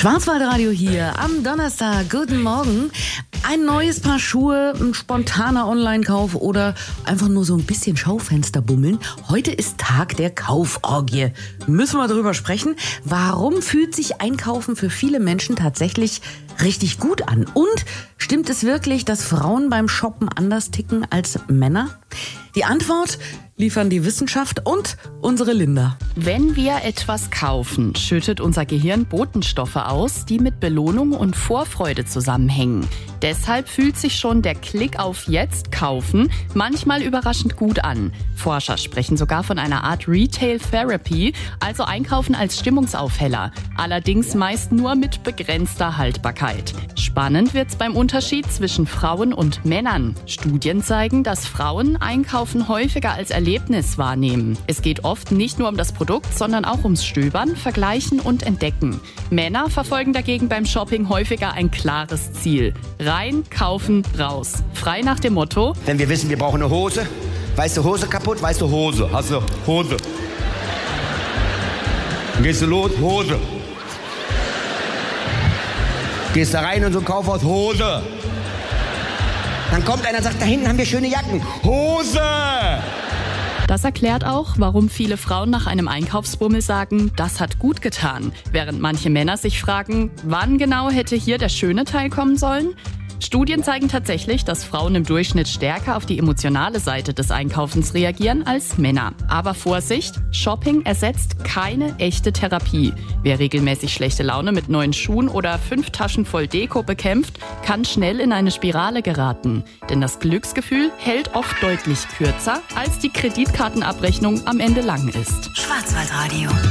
Schwarzwaldradio hier am Donnerstag. Guten Morgen. Ein neues Paar Schuhe, ein spontaner Online-Kauf oder einfach nur so ein bisschen Schaufenster bummeln. Heute ist Tag der Kauforgie. Müssen wir darüber sprechen. Warum fühlt sich Einkaufen für viele Menschen tatsächlich richtig gut an? Und stimmt es wirklich, dass Frauen beim Shoppen anders ticken als Männer? Die Antwort liefern die Wissenschaft und unsere Linda. Wenn wir etwas kaufen, schüttet unser Gehirn Botenstoffe aus, die mit Belohnung und Vorfreude zusammenhängen. Deshalb fühlt sich schon der Klick auf Jetzt kaufen manchmal überraschend gut an. Forscher sprechen sogar von einer Art Retail Therapy, also Einkaufen als Stimmungsaufheller. Allerdings meist nur mit begrenzter Haltbarkeit. Spannend wird's beim Unterschied zwischen Frauen und Männern. Studien zeigen, dass Frauen Einkaufen häufiger als Erlebnis wahrnehmen. Es geht oft nicht nur um das Produkt, sondern auch ums Stöbern, Vergleichen und Entdecken. Männer verfolgen dagegen beim Shopping häufiger ein klares Ziel. Rein, kaufen, raus. Frei nach dem Motto: Wenn wir wissen, wir brauchen eine Hose. Weißt du, Hose kaputt? Weißt du, Hose. Hast du Hose? Dann gehst du los, Hose. Gehst da rein in so ein Kaufhaus, Hose. Dann kommt einer und sagt, da hinten haben wir schöne Jacken. Hose! Das erklärt auch, warum viele Frauen nach einem Einkaufsbummel sagen, das hat gut getan. Während manche Männer sich fragen, wann genau hätte hier der schöne Teil kommen sollen? Studien zeigen tatsächlich, dass Frauen im Durchschnitt stärker auf die emotionale Seite des Einkaufens reagieren als Männer. Aber Vorsicht, Shopping ersetzt keine echte Therapie. Wer regelmäßig schlechte Laune mit neuen Schuhen oder 5 Taschen voll Deko bekämpft, kann schnell in eine Spirale geraten. Denn das Glücksgefühl hält oft deutlich kürzer, als die Kreditkartenabrechnung am Ende lang ist. Schwarzwaldradio.